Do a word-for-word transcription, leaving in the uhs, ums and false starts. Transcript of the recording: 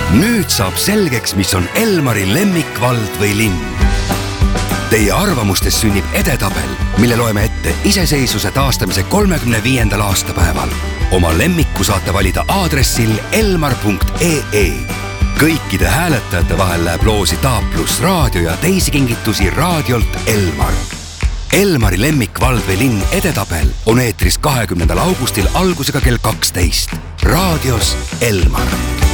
Nüüd saab selgeks, mis on Elmari lemmikvald või linn. Teie arvamustes sünnib edetabel, mille loeme ette iseseisvuse taastamise kolmekümne viiendal aastapäeval. Oma lemmiku saate valida aadressil elmar punkt ee. Kõikide hääletajate vahel läheb loosi Taaplus raadio ja teisi kingitusi raadiolt Elmar. Elmari lemmikvald või linn edetabel on eetris kahekümnendal augustil algusega kell kaksteist. Raadios Elmar.